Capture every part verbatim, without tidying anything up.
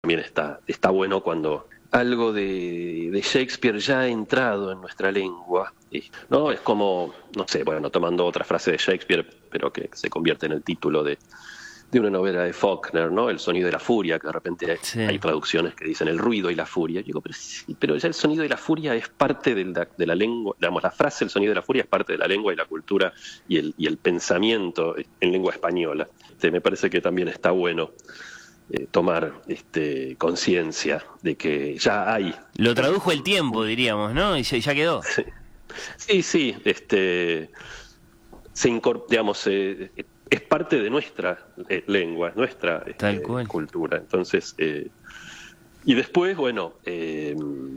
también está, está bueno cuando algo de, de Shakespeare ya ha entrado en nuestra lengua, ¿no? Es como, no sé, bueno, tomando otra frase de Shakespeare, pero que se convierte en el título de, de una novela de Faulkner, ¿no? El sonido y la furia, que de repente hay, Sí. hay traducciones que dicen el ruido y la furia. Yo digo, pero, sí, pero ya el sonido y la furia es parte de la, de la lengua, digamos, la frase el sonido y la furia es parte de la lengua y la cultura y el, y el pensamiento en lengua española. Este, me parece que también está bueno eh, tomar este, conciencia de que ya hay. Lo tradujo el tiempo, diríamos, ¿no? Y ya, ya quedó. Sí, sí, sí, este, se incorpora, digamos, eh, es parte de nuestra eh, lengua, nuestra Tal este, cual. cultura. Entonces, eh, y después, bueno, eh,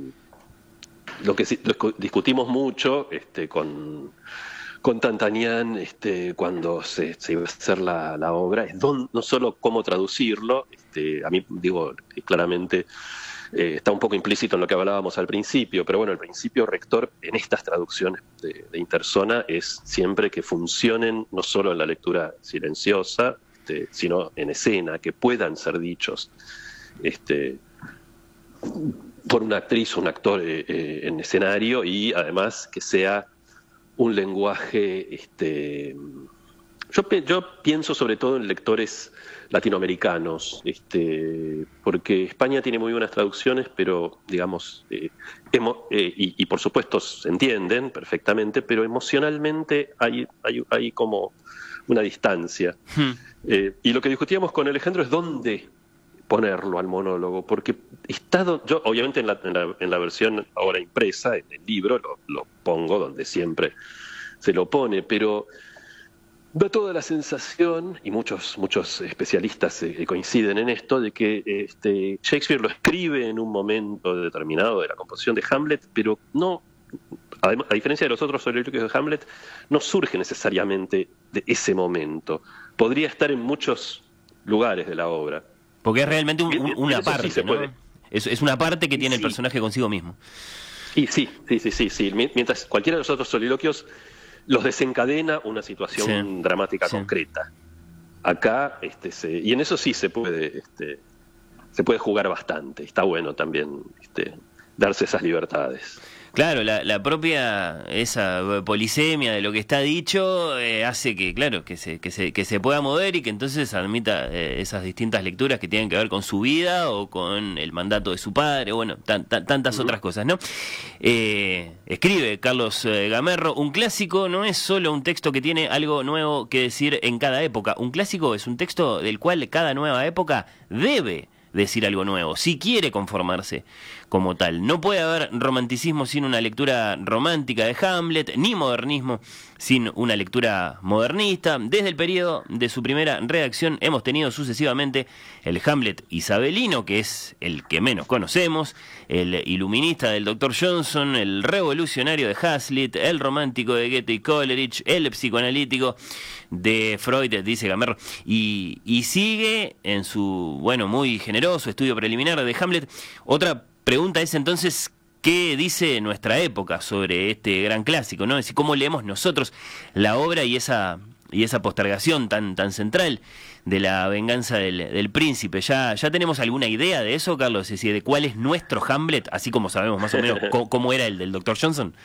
lo que sí, lo discutimos mucho este, con, con Tantanian este, cuando se, se iba a hacer la, la obra, es don, no solo cómo traducirlo, este, a mí digo claramente, eh, está un poco implícito en lo que hablábamos al principio, pero bueno, el principio rector en estas traducciones de, de Interzona es siempre que funcionen no solo en la lectura silenciosa, este, sino en escena, que puedan ser dichos este, por una actriz o un actor eh, eh, en escenario, y además que sea un lenguaje, este, yo, yo pienso sobre todo en lectores latinoamericanos, este, porque España tiene muy buenas traducciones, pero digamos, eh, emo, eh, y, y por supuesto se entienden perfectamente, pero emocionalmente hay, hay, hay como una distancia. Hmm. Eh, y lo que discutíamos con Alejandro es dónde ponerlo al monólogo, porque está, yo obviamente en la, en la, en la versión ahora impresa, en el libro, lo, lo pongo donde siempre se lo pone, pero da toda la sensación, y muchos, muchos especialistas eh, coinciden en esto, de que este, Shakespeare lo escribe en un momento determinado de la composición de Hamlet, pero no, a, a diferencia de los otros soliloquios de Hamlet, no surge necesariamente de ese momento. Podría estar en muchos lugares de la obra. Porque es realmente un, un, una eso parte, sí se ¿no? puede. Es, es una parte que Y tiene el sí. personaje consigo mismo. Y sí, sí, sí, sí, sí. Mientras cualquiera de los otros soliloquios los desencadena una situación Sí, dramática sí. concreta. Acá, este, se, y en eso sí se puede, este, se puede jugar bastante. Está bueno también este, darse esas libertades. Claro, la, la propia esa polisemia de lo que está dicho eh, hace que, claro, que se, que se que se pueda mover y que entonces admita eh, esas distintas lecturas que tienen que ver con su vida o con el mandato de su padre, bueno, tan, tan, tantas Uh-huh. otras cosas, ¿no? Eh, escribe Carlos eh, Gamerro, un clásico no es solo un texto que tiene algo nuevo que decir en cada época, un clásico es un texto del cual cada nueva época debe decir algo nuevo, si quiere conformarse como tal. No puede haber romanticismo sin una lectura romántica de Hamlet, ni modernismo sin una lectura modernista. Desde el periodo de su primera redacción hemos tenido sucesivamente el Hamlet isabelino, que es el que menos conocemos, el iluminista del doctor Johnson, el revolucionario de Hazlitt, el romántico de Goethe y Coleridge, el psicoanalítico de Freud, dice Gamerro, y, y sigue en su, bueno, muy generoso estudio preliminar de Hamlet. Otra pregunta es entonces, ¿qué dice nuestra época sobre este gran clásico, ¿no? Es decir, ¿cómo leemos nosotros la obra y esa y esa postergación tan tan central de la venganza del, del príncipe? ¿Ya, ¿Ya tenemos alguna idea de eso, Carlos? Es decir, de cuál es nuestro Hamlet, así como sabemos más o menos cómo, cómo era el del doctor Johnson.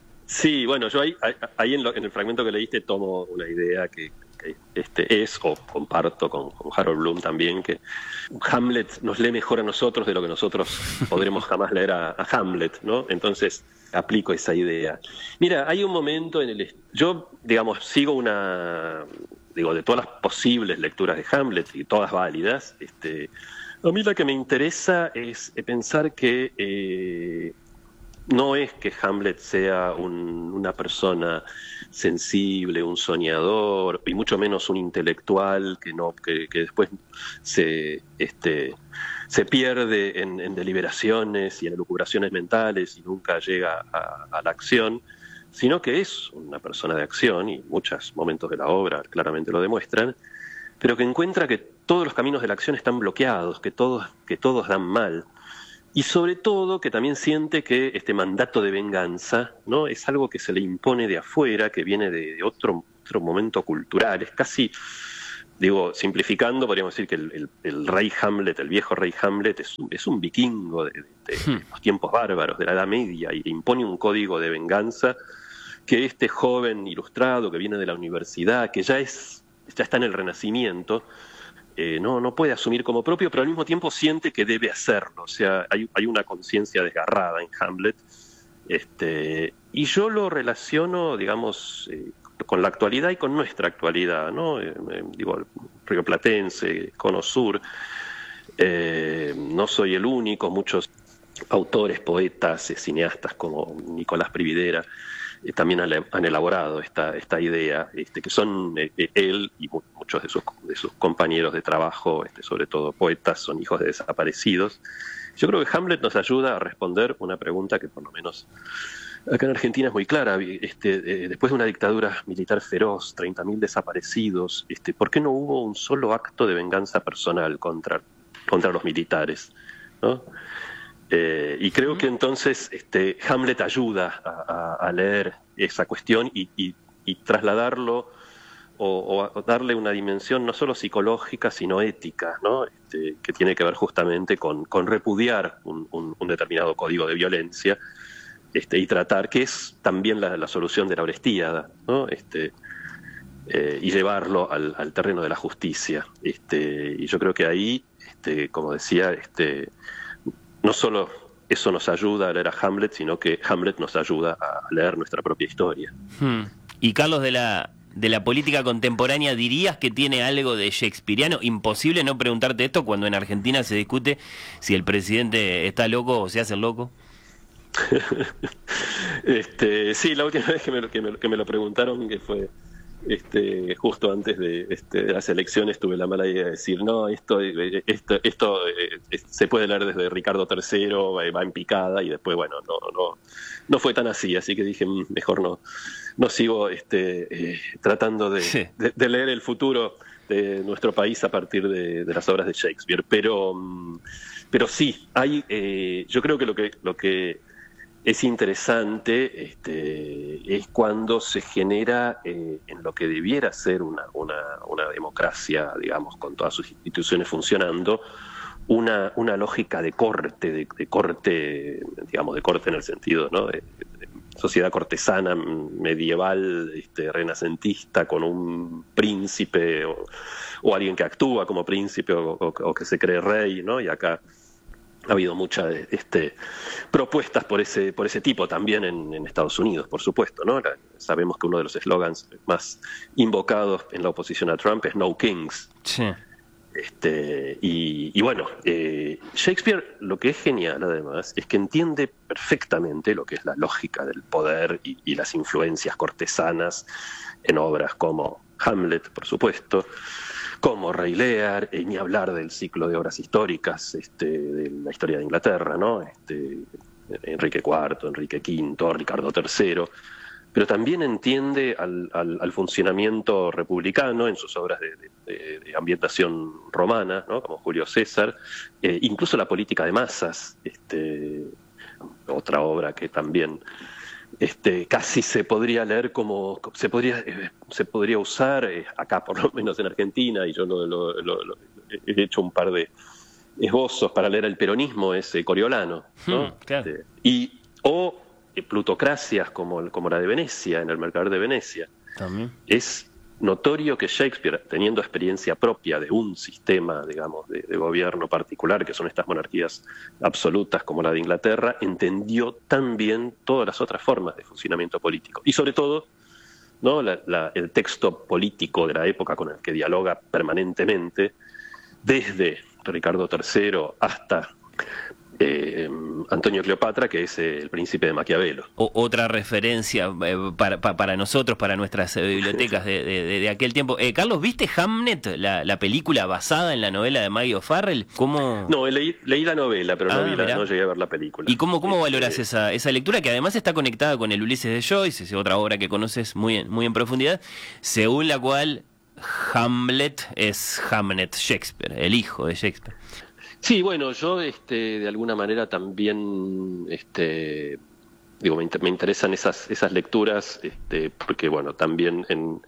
Sí, bueno, yo ahí, ahí en, lo, en el fragmento que leíste tomo una idea que, que este es, o comparto con, con Harold Bloom también, que Hamlet nos lee mejor a nosotros de lo que nosotros podremos jamás leer a, a Hamlet, ¿no? Entonces aplico esa idea. Mira, hay un momento en el... Yo, digamos, sigo una... Digo, de todas las posibles lecturas de Hamlet, y todas válidas, este, a mí la que me interesa es pensar que... Eh, no es que Hamlet sea un, una persona sensible, un soñador, y mucho menos un intelectual que no que, que después se este se pierde en, en deliberaciones y en elucubraciones mentales y nunca llega a, a la acción, sino que es una persona de acción, y muchos momentos de la obra claramente lo demuestran, pero que encuentra que todos los caminos de la acción están bloqueados, que todos, que todos dan mal. Y sobre todo que también siente que este mandato de venganza, ¿no?, es algo que se le impone de afuera, que viene de, de otro, otro momento cultural. Es casi digo, simplificando, podríamos decir que el, el, el rey Hamlet, el viejo rey Hamlet, es un, es un vikingo de, de, de Hmm. los tiempos bárbaros, de la Edad Media, y impone un código de venganza que este joven ilustrado que viene de la universidad, que ya es ya está en el Renacimiento, eh, no, no puede asumir como propio, pero al mismo tiempo siente que debe hacerlo. O sea, hay, hay una conciencia desgarrada en Hamlet. Este, y yo lo relaciono, digamos, eh, con la actualidad y con nuestra actualidad, ¿no? Eh, eh, digo, rioplatense, Cono Sur. Eh, no soy el único, muchos autores, poetas, eh, cineastas como Nicolás Prividera eh, también han, han elaborado esta, esta idea, este, que son eh, él y mu muchos de sus, de sus compañeros de trabajo, este, sobre todo poetas, son hijos de desaparecidos. Yo creo que Hamlet nos ayuda a responder una pregunta que por lo menos acá en Argentina es muy clara. Este, eh, después de una dictadura militar feroz, treinta mil desaparecidos, este, ¿por qué no hubo un solo acto de venganza personal contra, contra los militares, ¿no? Eh, y creo que entonces este, Hamlet ayuda a, a, a leer esa cuestión y, y, y trasladarlo o, o darle una dimensión no solo psicológica, sino ética, ¿no? Este, que tiene que ver justamente con, con repudiar un, un, un determinado código de violencia, este, y tratar, que es también la, la solución de la Orestíada, ¿no? Este, eh, y llevarlo al, al terreno de la justicia. Este, y yo creo que ahí, este, como decía, este, no solo eso nos ayuda a leer a Hamlet, sino que Hamlet nos ayuda a leer nuestra propia historia. Hmm. Y Carlos, de la de la política contemporánea, ¿dirías que tiene algo de shakespeariano? Imposible no preguntarte esto cuando en Argentina se discute si el presidente está loco o se hace el loco. este, sí, la última vez que me, que me, que me lo preguntaron, que fue este, justo antes de, este, de las elecciones, tuve la mala idea de decir, no, esto, esto, esto eh, se puede leer desde Ricardo tercero, va en picada, y después, bueno, no, no, no fue tan así, así que dije, mejor no, no sigo este, eh, tratando de, sí. de, de leer el futuro de nuestro país a partir de, de las obras de Shakespeare, pero, pero sí, hay, eh, yo creo que lo que, lo que es interesante este, es cuando se genera eh, en lo que debiera ser una, una, una democracia, digamos, con todas sus instituciones funcionando, una, una lógica de corte, de, de corte, digamos, de corte en el sentido, ¿no? de, de sociedad cortesana, medieval, este, renacentista, con un príncipe o, o alguien que actúa como príncipe o, o, o que se cree rey, ¿no? Y acá ha habido muchas este, propuestas por ese por ese tipo también en, en Estados Unidos, por supuesto, ¿no? La, sabemos que uno de los eslogans más invocados en la oposición a Trump es No Kings. Sí. Este, y, y bueno, eh, Shakespeare, lo que es genial además es que entiende perfectamente lo que es la lógica del poder y, y las influencias cortesanas en obras como Hamlet, por supuesto, como Rey Lear, y ni hablar del ciclo de obras históricas este, de la historia de Inglaterra, ¿no? Este, Enrique cuarto, Enrique quinto, Ricardo tercero, pero también entiende al, al, al funcionamiento republicano en sus obras de, de, de ambientación romana, ¿no? Como Julio César, eh, incluso la política de masas, este, otra obra que también Este, casi se podría leer como se podría eh, se podría usar eh, acá, por lo menos en Argentina, y yo lo, lo, lo, lo, he hecho un par de esbozos para leer el peronismo, es eh, Coriolano, ¿no? Hmm, claro. este, y o eh, plutocracias como, como la de Venecia, en el Mercader de Venecia. También. Es notorio que Shakespeare, teniendo experiencia propia de un sistema, digamos, de, de gobierno particular, que son estas monarquías absolutas como la de Inglaterra, entendió también todas las otras formas de funcionamiento político. Y sobre todo, ¿no? la, la, el texto político de la época con el que dialoga permanentemente, desde Ricardo tercero hasta Eh, Antonio Cleopatra, que es eh, el príncipe de Maquiavelo. O, otra referencia eh, para, para, para nosotros, para nuestras eh, bibliotecas de, de, de aquel tiempo. Eh, Carlos, ¿viste Hamnet, la, la película basada en la novela de Maggie O'Farrell? ¿Cómo... No, leí, leí la novela, pero ah, no, vi la, no llegué a ver la película. ¿Y cómo, cómo este... valoras esa, esa lectura, que además está conectada con el Ulises de Joyce, es otra obra que conoces muy en, muy en profundidad, según la cual Hamlet es Hamnet Shakespeare, el hijo de Shakespeare? Sí, bueno, yo este, de alguna manera también este, digo, me, inter me interesan esas, esas lecturas, este, porque bueno, también en,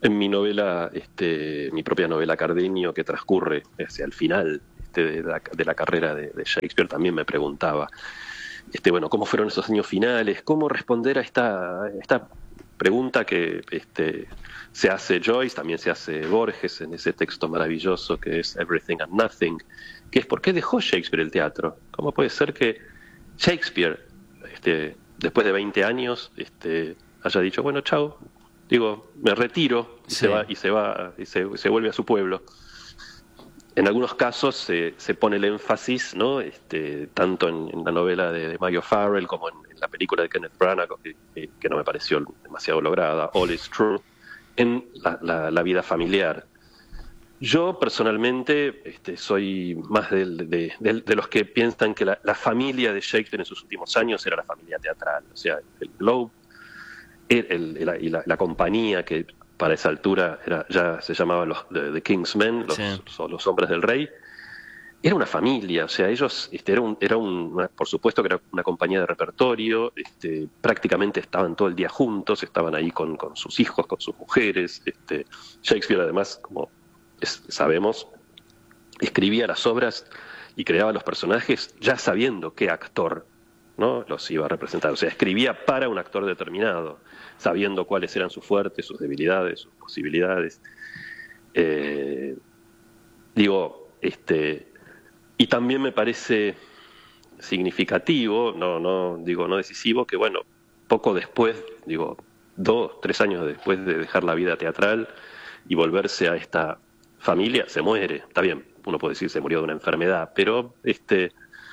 en mi novela, este, mi propia novela Cardenio, que transcurre hacia el final este, de, la, de la carrera de, de Shakespeare, también me preguntaba, este, bueno, ¿cómo fueron esos años finales? ¿Cómo responder a esta, esta pregunta que este, se hace Joyce, también se hace Borges en ese texto maravilloso que es Everything and Nothing, que es ¿por qué dejó Shakespeare el teatro? ¿Cómo puede ser que Shakespeare, este, después de veinte años, este, haya dicho, bueno, chao, digo, me retiro, y sí. se va, y se va, y se, se vuelve a su pueblo? En algunos casos se, se pone el énfasis, ¿no? Este, tanto en, en la novela de, de Maggie O'Farrell como en, en la película de Kenneth Branagh, que, que no me pareció demasiado lograda, All is True, en la, la, la vida familiar. Yo personalmente este, soy más de, de, de, de los que piensan que la, la familia de Shakespeare en sus últimos años era la familia teatral, o sea, el Globe el, el, el, y la, la compañía que para esa altura era, ya se llamaban los The, the King's Men, los, sí. los, los hombres del rey. Era una familia, o sea, ellos, este, era, un, era un, una, por supuesto que era una compañía de repertorio, este, prácticamente estaban todo el día juntos, estaban ahí con, con sus hijos, con sus mujeres. Este, Shakespeare además, como es, sabemos, escribía las obras y creaba los personajes ya sabiendo qué actor, ¿no?, los iba a representar, o sea, escribía para un actor determinado, sabiendo cuáles eran sus fuertes, sus debilidades, sus posibilidades. Eh, digo, este, y también me parece significativo, no, no, digo, no decisivo, que bueno, poco después, digo, dos, tres años después de dejar la vida teatral y volverse a esta familia, se muere, está bien, uno puede decir se murió de una enfermedad, pero este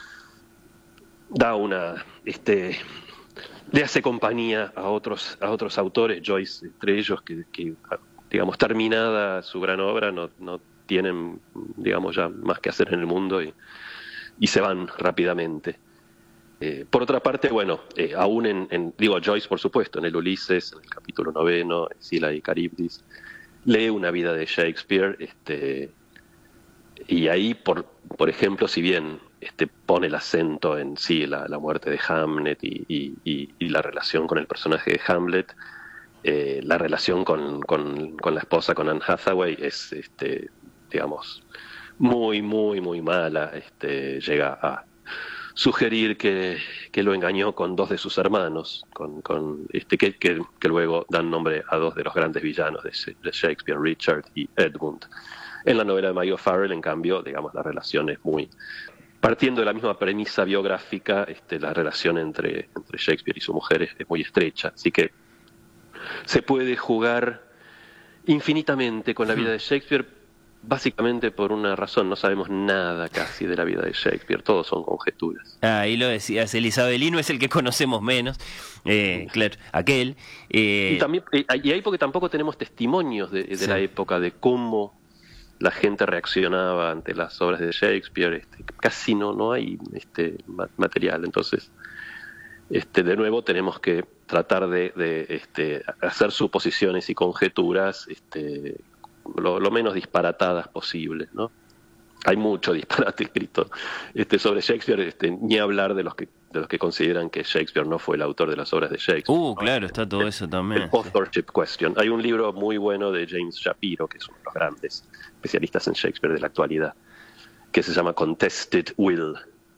da una, este, le hace compañía a otros, a otros autores, Joyce entre ellos, que, que digamos, terminada su gran obra, no, no tienen, digamos, ya más que hacer en el mundo y, y se van rápidamente. Eh, por otra parte, bueno, eh, aún en, en, digo, Joyce, por supuesto, en el Ulises, en el capítulo noveno, en Scylla y Charybdis, lee una vida de Shakespeare, este, y ahí, por, por ejemplo, si bien este, pone el acento en sí la, la muerte de Hamlet y, y, y, y la relación con el personaje de Hamlet, eh, la relación con, con, con la esposa, con Anne Hathaway, es, este, digamos, muy, muy, muy mala. Este, llega a sugerir que, que lo engañó con dos de sus hermanos, con, con, este, que, que, que luego dan nombre a dos de los grandes villanos de, de Shakespeare, Richard y Edmund. En la novela de Maggie O'Farrell, en cambio, digamos, la relación es muy... Partiendo de la misma premisa biográfica, este, la relación entre, entre Shakespeare y su mujer es, es muy estrecha. Así que se puede jugar infinitamente con la vida de Shakespeare, básicamente por una razón: no sabemos nada casi de la vida de Shakespeare, todos son conjeturas. Ah, ahí lo decías, el isabelino es el que conocemos menos, eh, claro, aquel. Eh... Y, también, y ahí porque tampoco tenemos testimonios de, de sí. la época, de cómo la gente reaccionaba ante las obras de Shakespeare. Este, casi no, no hay este, material, entonces este, de nuevo tenemos que tratar de, de este, hacer suposiciones y conjeturas este, lo, lo menos disparatadas posible, ¿no? Hay mucho disparate escrito este, sobre Shakespeare, este, ni hablar de los que de los que consideran que Shakespeare no fue el autor de las obras de Shakespeare. Uh, claro, está todo eso también. El authorship question. Hay un libro muy bueno de James Shapiro, que es uno de los grandes especialistas en Shakespeare de la actualidad, que se llama Contested Will,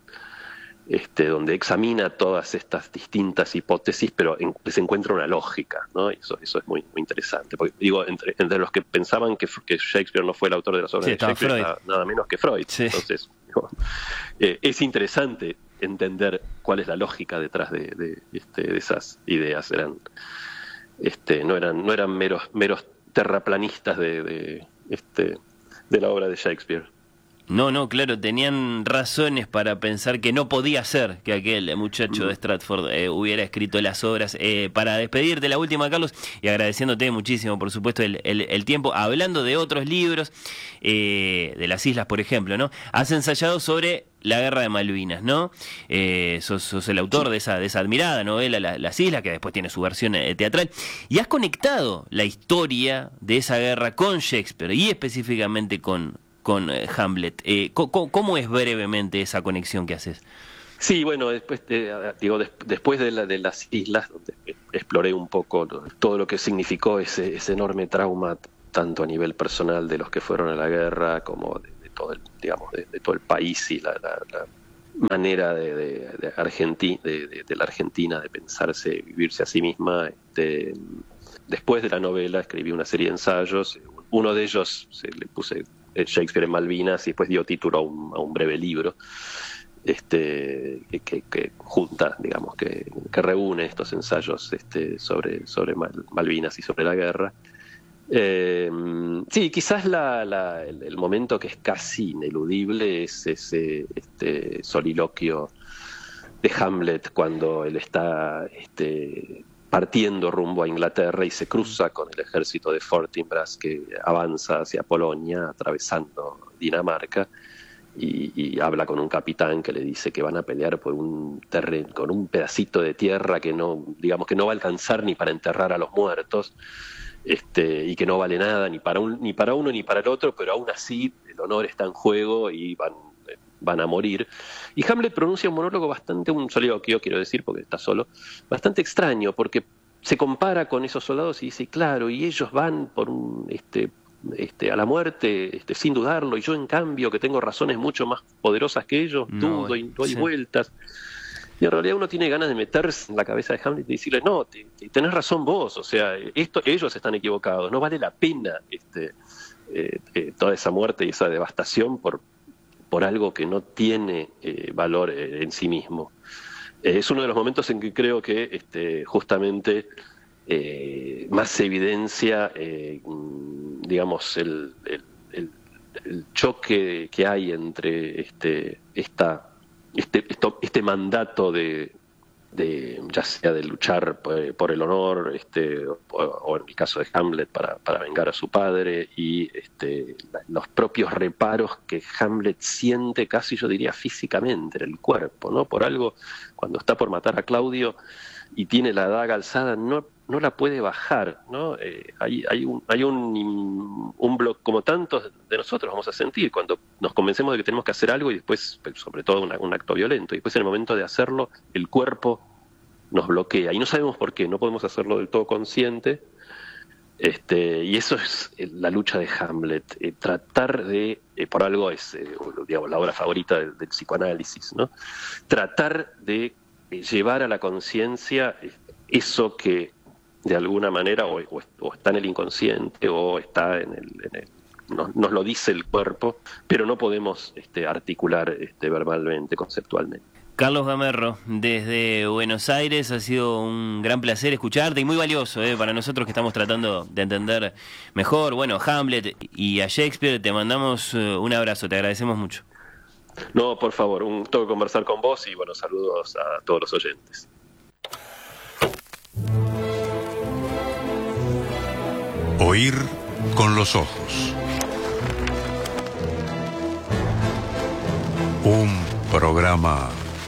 este, donde examina todas estas distintas hipótesis, pero en, les encuentra una lógica, ¿no? Y eso, eso es muy, muy interesante. Porque, digo, entre, entre los que pensaban que, que Shakespeare no fue el autor de las obras sí, de Shakespeare, nada, nada menos que Freud. Sí. Entonces, digo, eh, es interesante entender cuál es la lógica detrás de, de, este, de esas ideas. Eran, este, no eran, no eran meros, meros terraplanistas de, de, este, de la obra de Shakespeare. No, no, claro, tenían razones para pensar que no podía ser que aquel muchacho de Stratford eh, hubiera escrito las obras. Eh, para despedirte, la última, Carlos, y agradeciéndote muchísimo, por supuesto, el, el, el tiempo, hablando de otros libros, eh, de las islas, por ejemplo, ¿no? Has ensayado sobre la Guerra de Malvinas, ¿no? Eh, sos, sos el autor de esa, de esa admirada novela, la, Las Islas, que después tiene su versión eh, teatral, y has conectado la historia de esa guerra con Shakespeare, y específicamente con... con eh, Hamlet. Eh, ¿cómo, ¿Cómo es brevemente esa conexión que haces? Sí, bueno, después de, digo, des, después de, la, de las islas, donde exploré un poco todo lo que significó ese, ese enorme trauma, tanto a nivel personal de los que fueron a la guerra, como de, de todo el, digamos, de, de todo el país y la, la, la manera de, de, de, Argenti, de, de, de la Argentina de pensarse, vivirse a sí misma. Este, después de la novela escribí una serie de ensayos, uno de ellos se le puse Shakespeare en Malvinas y después dio título a un, a un breve libro. Este, que, que, que junta, digamos, que, que reúne estos ensayos este, sobre, sobre Mal, Malvinas y sobre la guerra. Eh, sí, quizás la, la, el, el momento que es casi ineludible es ese este, soliloquio de Hamlet cuando él está este, partiendo rumbo a Inglaterra y se cruza con el ejército de Fortinbras que avanza hacia Polonia, atravesando Dinamarca. Y, y habla con un capitán que le dice que van a pelear por un terreno, con un pedacito de tierra que no, digamos que no va a alcanzar ni para enterrar a los muertos, este, y que no vale nada ni para un, ni para uno ni para el otro, pero aún así el honor está en juego y van, van a morir. Y Hamlet pronuncia un monólogo bastante, un soliloquio, quiero decir, porque está solo, bastante extraño, porque se compara con esos soldados y dice, claro, y ellos van por un este Este, a la muerte este, sin dudarlo, y yo en cambio que tengo razones mucho más poderosas que ellos, no, dudo y doy sí. vueltas. Y en realidad uno tiene ganas de meterse en la cabeza de Hamlet y decirle, no, te, te, tenés razón vos, o sea, esto, ellos están equivocados, no vale la pena este, eh, eh, toda esa muerte y esa devastación por, por algo que no tiene eh, valor eh, en sí mismo. Eh, es uno de los momentos en que creo que este, justamente Eh, más evidencia, eh, digamos, el, el, el, el choque que hay entre este, esta, este, esto, este mandato de, de, ya sea de luchar por, por el honor, este, o, o en el caso de Hamlet para, para vengar a su padre, y este, los propios reparos que Hamlet siente, casi yo diría físicamente, en el cuerpo, ¿no? Por algo, cuando está por matar a Claudio y tiene la daga alzada, no no la puede bajar, ¿no? Eh, hay, hay un, hay un, un bloque, como tantos de nosotros vamos a sentir, cuando nos convencemos de que tenemos que hacer algo y después, sobre todo una, un acto violento, y después en el momento de hacerlo, el cuerpo nos bloquea, y no sabemos por qué, no podemos hacerlo del todo consciente, este, y eso es la lucha de Hamlet, eh, tratar de, eh, por algo es, eh, digamos, la obra favorita del, del psicoanálisis, ¿no? Tratar de eh, llevar a la conciencia eh, eso que de alguna manera o, o, o está en el inconsciente o está en el, en el nos, nos lo dice el cuerpo, pero no podemos este, articular este, verbalmente, conceptualmente. Carlos Gamerro, desde Buenos Aires, ha sido un gran placer escucharte y muy valioso eh, para nosotros que estamos tratando de entender mejor, bueno, Hamlet y a Shakespeare. Te mandamos uh, un abrazo, te agradecemos mucho. No, por favor, un toque conversar con vos y bueno, saludos a todos los oyentes. Oír con los ojos. Un programa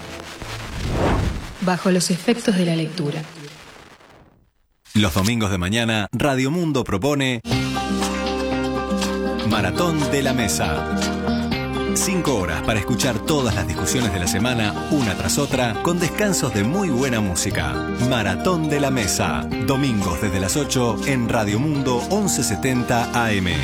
bajo los efectos de la lectura. Los domingos de mañana, Radio Mundo propone Maratón de la Mesa. Cinco horas para escuchar todas las discusiones de la semana, una tras otra, con descansos de muy buena música. Maratón de la Mesa. Domingos desde las ocho en Radio Mundo once setenta A M.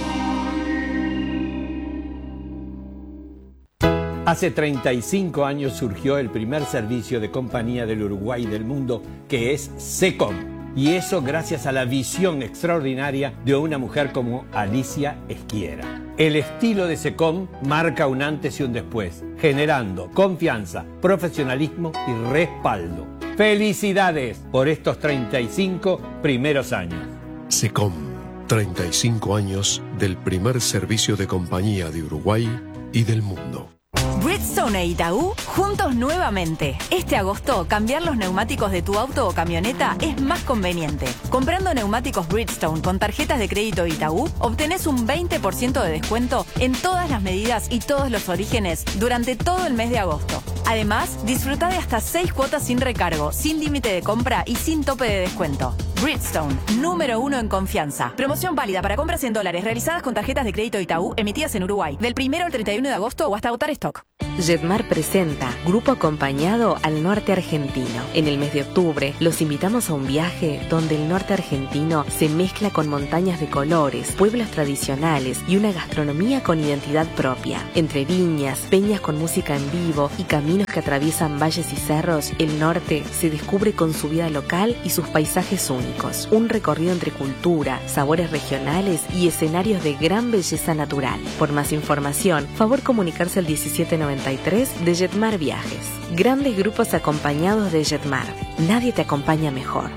Hace treinta y cinco años surgió el primer servicio de compañía del Uruguay y del mundo, que es SECOM. Y eso gracias a la visión extraordinaria de una mujer como Alicia Esquiera. El estilo de SECOM marca un antes y un después, generando confianza, profesionalismo y respaldo. ¡Felicidades por estos treinta y cinco primeros años! SECOM, treinta y cinco años del primer servicio de compañía de Uruguay y del mundo. Bridgestone e Itaú juntos nuevamente. Este agosto, cambiar los neumáticos de tu auto o camioneta es más conveniente. Comprando neumáticos Bridgestone con tarjetas de crédito Itaú, obtenés un veinte por ciento de descuento en todas las medidas y todos los orígenes durante todo el mes de agosto. Además, disfruta de hasta seis cuotas sin recargo, sin límite de compra y sin tope de descuento. Bridgestone, número uno en confianza. Promoción válida para compras en dólares realizadas con tarjetas de crédito Itaú emitidas en Uruguay, del primero al treinta y uno de agosto o hasta agotar stock. Jetmar presenta Grupo Acompañado al Norte Argentino. En el mes de octubre los invitamos a un viaje donde el norte argentino se mezcla con montañas de colores, pueblos tradicionales y una gastronomía con identidad propia. Entre viñas, peñas con música en vivo y caminos que atraviesan valles y cerros, el norte se descubre con su vida local y sus paisajes únicos. Un recorrido entre cultura, sabores regionales y escenarios de gran belleza natural. Por más información, favor comunicarse al diecisiete noventa y tres de Jetmar Viajes. Grandes grupos acompañados de Jetmar. Nadie te acompaña mejor.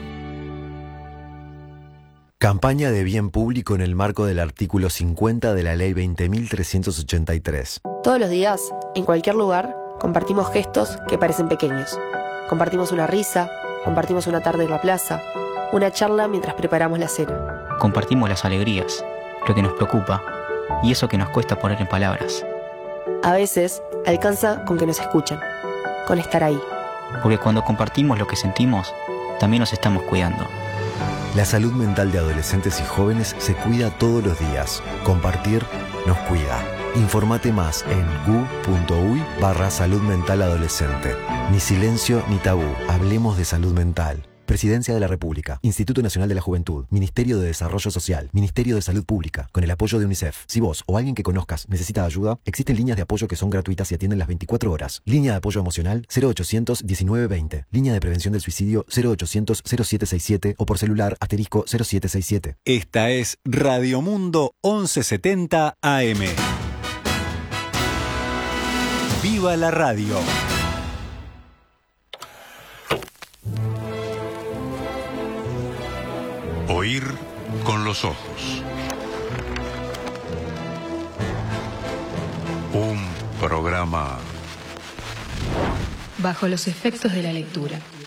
Campaña de bien público en el marco del artículo cincuenta de la Ley veinte mil trescientos ochenta y tres. Todos los días, en cualquier lugar, compartimos gestos que parecen pequeños. Compartimos una risa, compartimos una tarde en la plaza, una charla mientras preparamos la cena. Compartimos las alegrías, lo que nos preocupa y eso que nos cuesta poner en palabras. A veces, alcanza con que nos escuchen, con estar ahí. Porque cuando compartimos lo que sentimos, también nos estamos cuidando. La salud mental de adolescentes y jóvenes se cuida todos los días. Compartir nos cuida. Informate más en gu.uy barra salud mental adolescente. Ni silencio ni tabú. Hablemos de salud mental. Presidencia de la República, Instituto Nacional de la Juventud, Ministerio de Desarrollo Social, Ministerio de Salud Pública, con el apoyo de UNICEF. Si vos o alguien que conozcas necesita ayuda, existen líneas de apoyo que son gratuitas y atienden las veinticuatro horas. Línea de apoyo emocional cero ochocientos diecinueve veinte. Línea de prevención del suicidio cero ochocientos cero siete sesenta y siete o por celular asterisco cero siete sesenta y siete. Esta es Radio Mundo once setenta A M. ¡Viva la radio! Oír con los ojos. Un programa Bajo los efectos de la lectura.